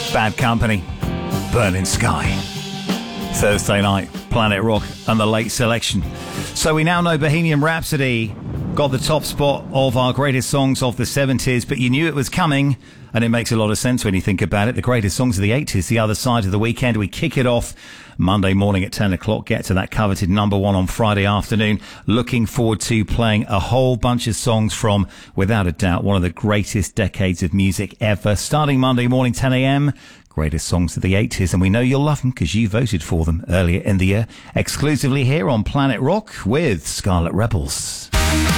Bad Company, Burning Sky. Thursday night, Planet Rock and the late selection. So we now know Bohemian Rhapsody got the top spot of our greatest songs of the 70s, but you knew it was coming, and it makes a lot of sense when you think about it. The greatest songs of the 80s, the other side of the weekend. We kick it off Monday morning at 10 o'clock, get to that coveted number one on Friday afternoon. Looking forward to playing a whole bunch of songs from, without a doubt, one of the greatest decades of music ever. Starting Monday morning, 10 a.m., greatest songs of the 80s, and we know you'll love them because you voted for them earlier in the year. Exclusively here on Planet Rock with Scarlet Rebels.